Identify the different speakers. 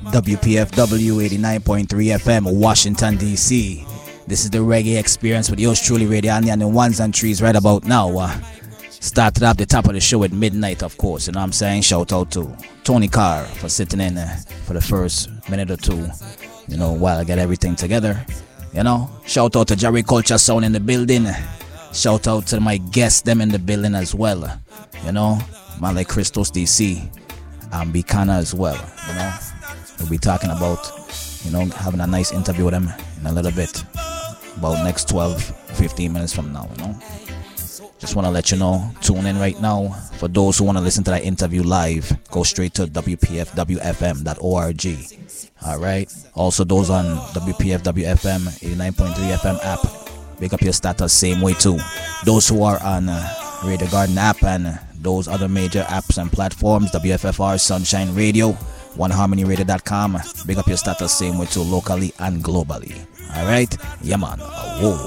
Speaker 1: WPFW 89.3 FM, Washington, D.C. This is the Reggae Experience with yours truly, Radio Andy, and the ones and trees right about now. Started off the top of the show at midnight, of course. You know what I'm saying? Shout out to Tony Carr for sitting in for the first minute or two, you know, while I get everything together. You know, shout out to Jerry Culture Sound in the building. Shout out to my guests, them in the building as well. You know, man like Christos DC and Bicana as well. You know, we'll be talking about, you know, having a nice interview with them in a little bit. About next 12-15 minutes from now, you know. Just want to let you know, tune in right now. For those who want to listen to that interview live, go straight to wpfwfm.org. Alright. Also those on WPFWFM 89.3 FM app, pick up your status same way too. Those who are on Radio Garden app and those other major apps and platforms, WFFR, Sunshine Radio, OneHarmonyRadio.com, pick up your status same way too, locally and globally. Alright? Yeah man. Whoa.